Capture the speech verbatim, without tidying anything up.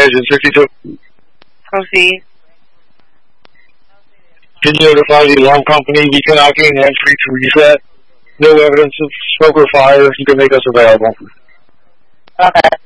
engine sixty-two. Proceed. Can you notify the alarm company beacon knocking and entry to reset? No evidence of smoke or fire. You can make us available. Okay.